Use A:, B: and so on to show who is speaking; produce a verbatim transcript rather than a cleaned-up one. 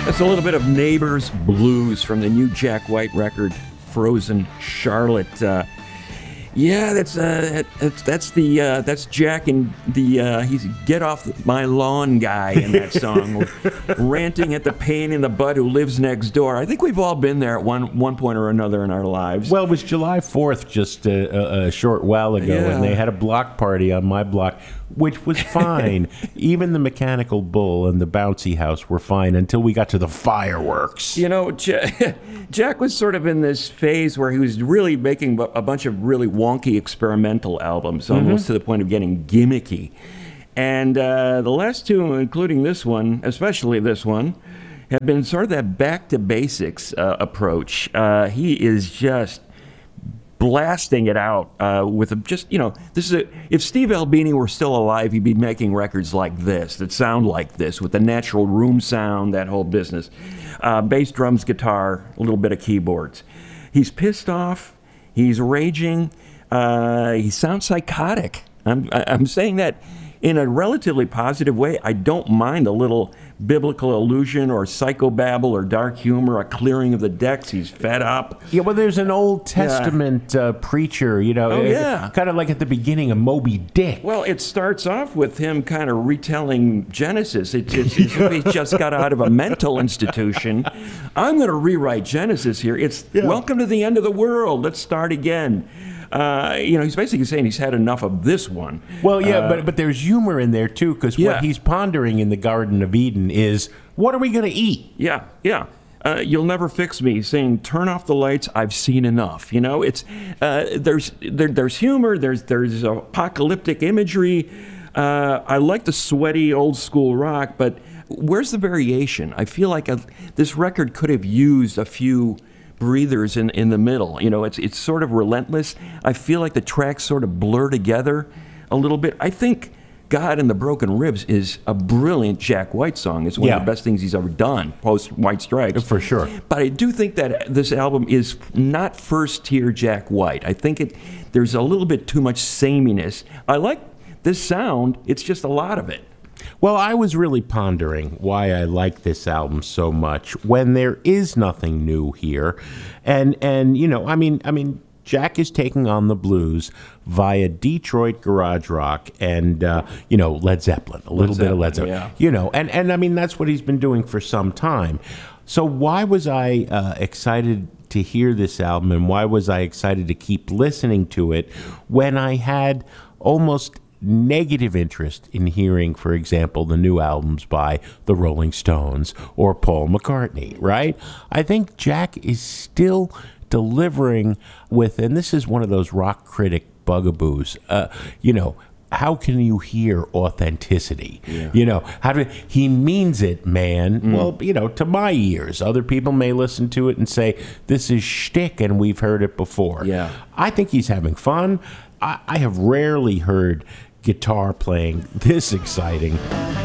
A: That's a little bit of Neighbors Blues from the new Jack White record, Frozen Charlotte. Uh, yeah, that's uh, that's that's the uh, that's Jack and the uh, he's get off my lawn guy in that song, ranting at the pain in the butt who lives next door. I think we've all been there at one one point or another in our lives.
B: Well, it was July fourth just a, a, a short while ago,
A: Yeah.
B: and they had a block party on my block, which was fine. Even the Mechanical Bull and the Bouncy House were fine until we got to the fireworks.
A: You know, Jack, Jack was sort of in this phase where he was really making a bunch of really wonky experimental albums, almost mm-hmm. to the point of getting gimmicky. And uh, the last two, including this one, especially this one, have been sort of that back to basics uh, approach. Uh, he is just blasting it out uh, with a, just, you know, this is a, if Steve Albini were still alive, he'd be making records like this, that sound like this, with the natural room sound, that whole business. Uh, bass, drums, guitar, a little bit of keyboards. He's pissed off. He's raging. Uh, he sounds psychotic. I'm, I'm saying that in a relatively positive way. I don't mind a little biblical allusion or psychobabble or dark humor, a clearing of the decks. He's fed up.
B: Yeah, well, there's an Old Testament yeah. uh, preacher, you know,
A: oh, yeah.
B: kind of like at the beginning of Moby Dick.
A: Well, it starts off with him kind of retelling Genesis. It's, it's, it's if he just got out of a mental institution. I'm going to rewrite Genesis here. It's yeah. welcome to the end of the world. Let's start again. Uh, you know, he's basically saying he's had enough of this one.
B: Well, yeah,
A: uh,
B: but but there's humor in there, too, because
A: yeah.
B: what he's pondering in the Garden of Eden is, what are we going to eat?
A: Yeah, yeah. Uh, you'll never fix me. He's saying, turn off the lights. I've seen enough. You know, it's uh, there's there, there's humor. There's there's apocalyptic imagery. Uh, I like the sweaty old school rock, but where's the variation? I feel like a, this record could have used a few breathers in, in the middle. You know, it's it's sort of relentless. I feel like the tracks sort of blur together a little bit. I think God and the Broken Ribs is a brilliant Jack White song. It's one
B: yeah.
A: of the best things he's ever done, post White Stripes.
B: For sure.
A: But I do think that this album is not first tier Jack White. I think it there's a little bit too much sameness. I like this sound. It's just a lot of it.
B: Well, I was really pondering why I like this album so much when there is nothing new here. And, and you know, I mean, I mean, Jack is taking on the blues via Detroit garage rock and, uh, you know, Led Zeppelin, a little
A: Led
B: bit of Led
A: Zeppelin,
B: Zeppelin.
A: yeah.
B: You know, and, and I mean, that's what he's been doing for some time. So why was I uh, excited to hear this album, and why was I excited to keep listening to it when I had almost negative interest in hearing, for example, the new albums by the Rolling Stones or Paul McCartney, right? I think Jack is still delivering with, and this is one of those rock critic bugaboos, uh, you know, how can you hear authenticity? Yeah. You know, how do he means it, man? Mm. Well, you know, to my ears, other people may listen to it and say this is shtick, and we've heard it before.
A: Yeah,
B: I think he's having fun. I, I have rarely heard guitar playing this exciting.